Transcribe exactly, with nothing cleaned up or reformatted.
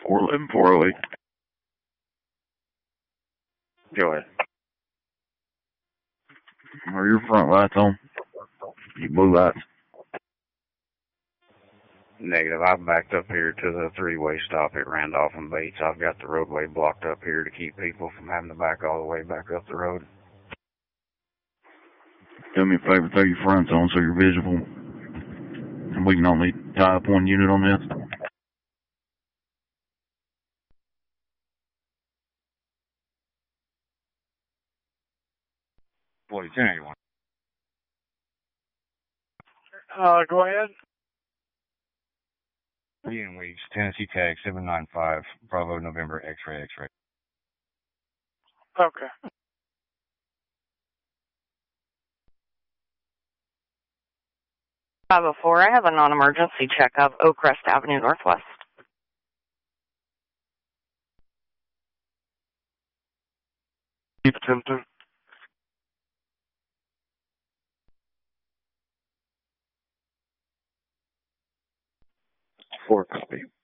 four eleven, four oh eight. Go ahead. Are your front lights on? Your blue lights? Negative. I've backed up here to the three-way stop at Randolph and Bates. I've got the roadway blocked up here to keep people from having to back all the way back up the road. Do me a favor, throw your fronts on so you're visible. And we can only tie up one unit on this. Forty ten, you want? Uh, go ahead. Ian Weeks, Tennessee Tag seven nine five, Bravo November X-ray X-ray. Okay. five oh four, I have a non-emergency checkup, Oakcrest Avenue Northwest. Keep attempting. Four copy.